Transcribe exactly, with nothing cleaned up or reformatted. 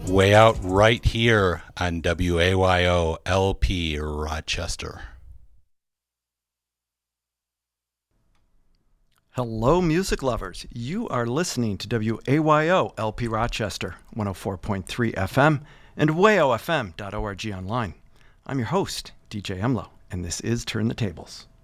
Way Out right here on W A Y O L P Rochester. Hello, music lovers. You are listening to W A Y O L P Rochester, one oh four point three F M, and way o f m dot org online. I'm your host, D J Emlo, and this is Turn the Tables.